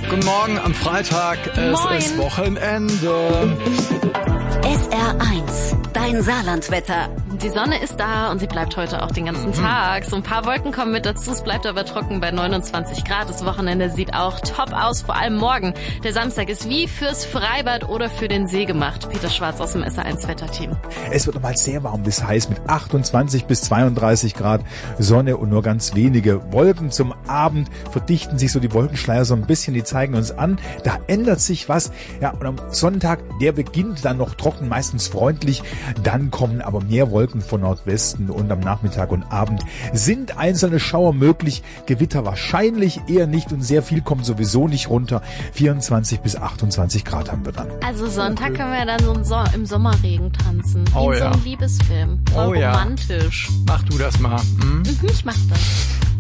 Guten Morgen am Freitag, es ist Wochenende. SR1, dein Saarlandwetter. Die Sonne ist da und sie bleibt heute auch den ganzen Tag. So ein paar Wolken kommen mit dazu, es bleibt aber trocken bei 29 Grad. Das Wochenende sieht auch top aus, vor allem morgen. Der Samstag ist wie fürs Freibad oder für den See gemacht. Peter Schwarz aus dem SR1 Wetterteam. Es wird nochmal sehr warm bis heiß mit 28 bis 32 Grad Sonne und nur ganz wenige Wolken. Zum Abend verdichten sich so die Wolkenschleier so ein bisschen, die zeigen uns an. Da ändert sich was. Ja, und am Sonntag, der beginnt dann noch trocken, meistens freundlich. Dann kommen aber mehr Wolken von Nordwesten und am Nachmittag und Abend sind einzelne Schauer möglich. Gewitter wahrscheinlich eher nicht und sehr viel kommt sowieso nicht runter. 24 bis 28 Grad haben wir dann. Also Sonntag können wir dann so im Sommerregen tanzen. Wie Oh in so ja. einem Liebesfilm. Voll Oh ja. romantisch. Mach du das mal. Ich mach das.